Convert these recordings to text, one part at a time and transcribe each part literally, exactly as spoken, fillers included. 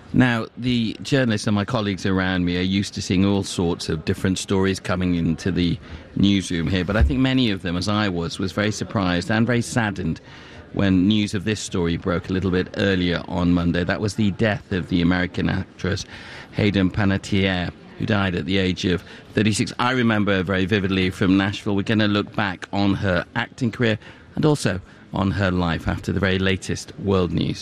Now, the journalists and my colleagues around me are used to seeing all sorts of different stories coming into the newsroom here, but I think many of them, as I was, was very surprised and very saddened when news of this story broke a little bit earlier on Monday. That was the death of the American actress Hayden Panettiere, who died at the age of thirty-six. I remember her very vividly from Nashville. We're going to look back on her acting career and also on her life after the very latest world news.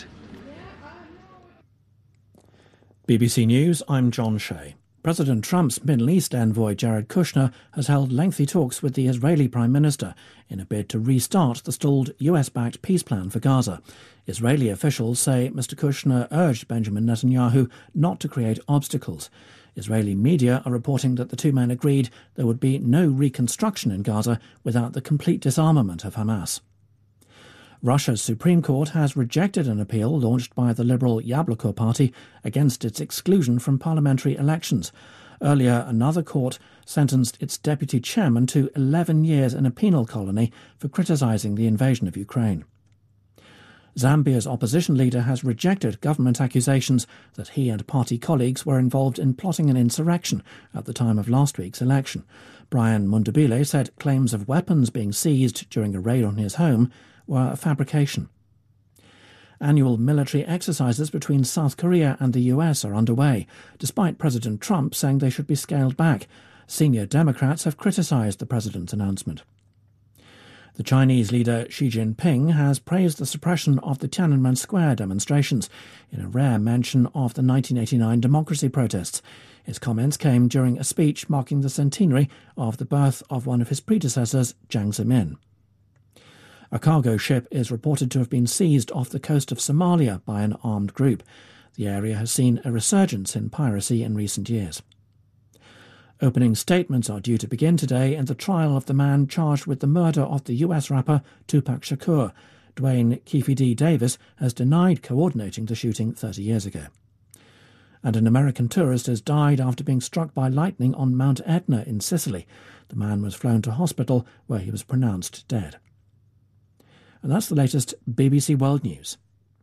B B C News, I'm John Shea. President Trump's Middle East envoy Jared Kushner has held lengthy talks with the Israeli Prime Minister in a bid to restart the stalled U S-backed peace plan for Gaza. Israeli officials say Mister Kushner urged Benjamin Netanyahu not to create obstacles. Israeli media are reporting that the two men agreed there would be no reconstruction in Gaza without the complete disarmament of Hamas. Russia's Supreme Court has rejected an appeal launched by the Liberal Yabloko party against its exclusion from parliamentary elections. Earlier, another court sentenced its deputy chairman to eleven years in a penal colony for criticising the invasion of Ukraine. Zambia's opposition leader has rejected government accusations that he and party colleagues were involved in plotting an insurrection at the time of last week's election. Brian Mundubile said claims of weapons being seized during a raid on his home were a fabrication. Annual military exercises between South Korea and the U S are underway, despite President Trump saying they should be scaled back. Senior Democrats have criticised the president's announcement. The Chinese leader Xi Jinping has praised the suppression of the Tiananmen Square demonstrations in a rare mention of the nineteen eighty-nine democracy protests. His comments came during a speech marking the centenary of the birth of one of his predecessors, Jiang Zemin. A cargo ship is reported to have been seized off the coast of Somalia by an armed group. The area has seen a resurgence in piracy in recent years. Opening statements are due to begin today in the trial of the man charged with the murder of the U S rapper Tupac Shakur. Dwayne Keefe D. Davis has denied coordinating the shooting thirty years ago. And an American tourist has died after being struck by lightning on Mount Etna in Sicily. The man was flown to hospital where he was pronounced dead. And that's the latest B B C World News.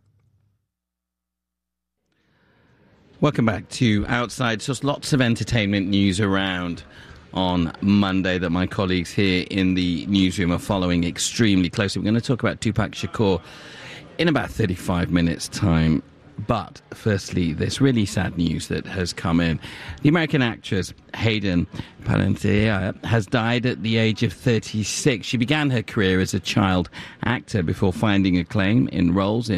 Welcome back to Outside. Just lots of entertainment news around on Monday that my colleagues here in the newsroom are following extremely closely. We're going to talk about Tupac Shakur in about thirty-five minutes' time. But firstly, this really sad news that has come in. The American actress Hayden Panettiere has died at the age of thirty-six. She began her career as a child actor before finding acclaim in roles in